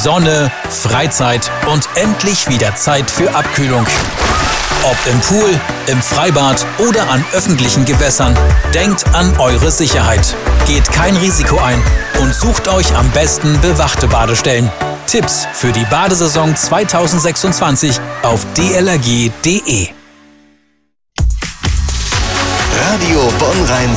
Sonne, Freizeit und endlich wieder Zeit für Abkühlung. Ob im Pool, im Freibad oder an öffentlichen Gewässern, denkt an eure Sicherheit. Geht kein Risiko ein und sucht euch am besten bewachte Badestellen. Tipps für die Badesaison 2026 auf dlrg.de. Radio Bonn-Rhein